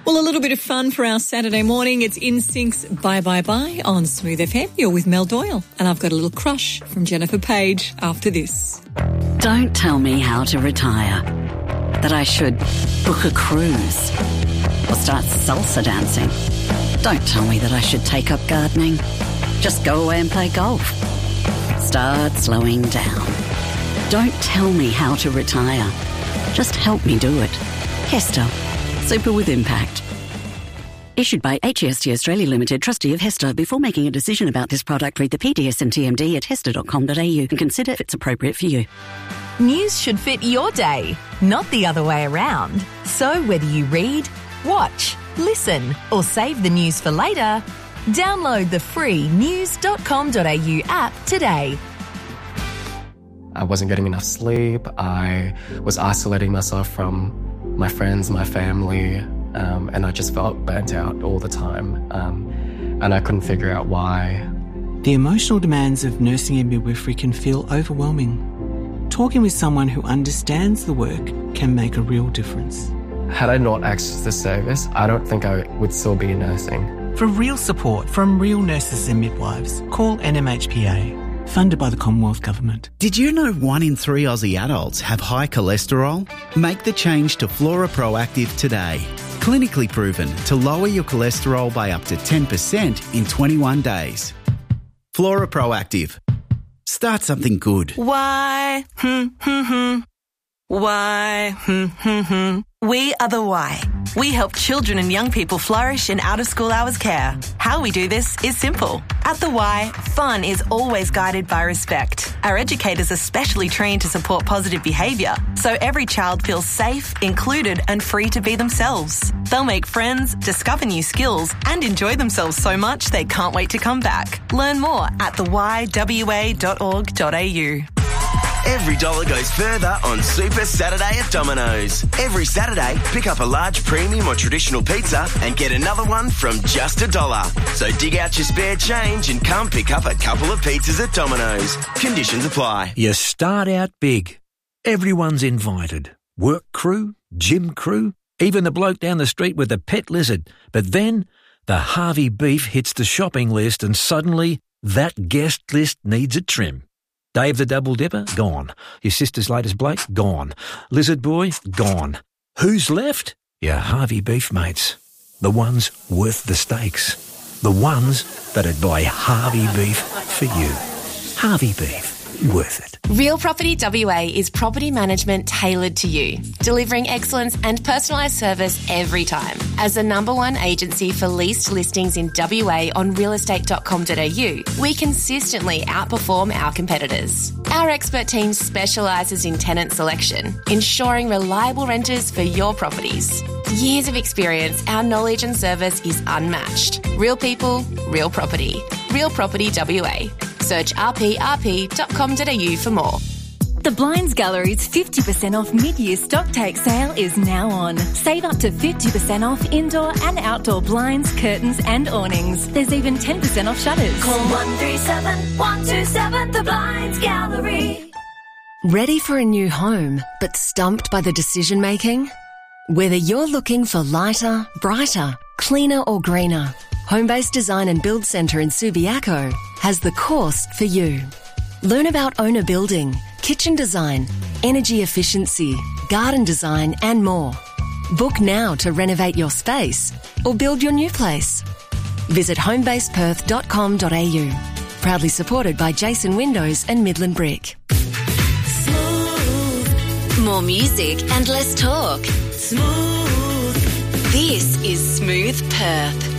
Well, a little bit of fun for our Saturday morning. It's InSync's Bye Bye Bye on Smooth FM. You're with Mel Doyle, and I've got a little crush from Jennifer Page after this. Don't tell me how to retire, that I should book a cruise or start salsa dancing. Don't tell me that I should take up gardening. Just go away and play golf. Start slowing down. Don't tell me how to retire. Just help me do it. Hester. Super with impact. Issued by HEST Australia Limited, trustee of Hester. Before making a decision about this product, read the PDS and TMD at hester.com.au and consider if it's appropriate for you. News should fit your day, not the other way around. So whether you read, watch, listen or save the news for later, download the free news.com.au app today. I wasn't getting enough sleep. I was isolating myself from my friends, my family, and I just felt burnt out all the time, and I couldn't figure out why. The emotional demands of nursing and midwifery can feel overwhelming. Talking with someone who understands the work can make a real difference. Had I not accessed the service, I don't think I would still be nursing. For real support from real nurses and midwives, call NMHPA. Funded by the Commonwealth Government. Did you know 1 in 3 Aussie adults have high cholesterol? Make the change to Flora Proactive today. Clinically proven to lower your cholesterol by up to 10% in 21 days. Flora Proactive. Start something good. Why? Why? We are the why. We help children and young people flourish in out-of-school hours care. How we do this is simple. At the Y, fun is always guided by respect. Our educators are specially trained to support positive behaviour, so every child feels safe, included and free to be themselves. They'll make friends, discover new skills and enjoy themselves so much they can't wait to come back. Learn more at theYWA.org.au. Every dollar goes further on Super Saturday at Domino's. Every Saturday, pick up a large premium or traditional pizza and get another one from just $1. So dig out your spare change and come pick up a couple of pizzas at Domino's. Conditions apply. You start out big. Everyone's invited. Work crew, gym crew, even the bloke down the street with the pet lizard. But then the Harvey beef hits the shopping list and suddenly that guest list needs a trim. Dave the Double Dipper, gone. Your sister's latest bloke, gone. Lizard Boy, gone. Who's left? Your Harvey beef mates. The ones worth the stakes. The ones that'd buy Harvey beef for you. Harvey beef. Worth it. Real Property WA is property management tailored to you, delivering excellence and personalised service every time. As the #1 agency for leased listings in WA on realestate.com.au, we consistently outperform our competitors. Our expert team specialises in tenant selection, ensuring reliable renters for your properties. Years of experience, our knowledge and service is unmatched. Real people, real property. Real Property WA. Search rprp.com.au for more. The Blinds Gallery's 50% off mid-year stock take sale is now on. Save up to 50% off indoor and outdoor blinds, curtains and awnings. There's even 10% off shutters. Call 137 127 The Blinds Gallery. Ready for a new home, but stumped by the decision making? Whether you're looking for lighter, brighter, cleaner or greener, Homebase Design and Build Centre in Subiaco has the course for you. Learn about owner building, kitchen design, energy efficiency, garden design and more. Book now to renovate your space or build your new place. Visit homebaseperth.com.au. Proudly supported by Jason Windows and Midland Brick. Smooth. More music and less talk. Smooth. This is Smooth Perth.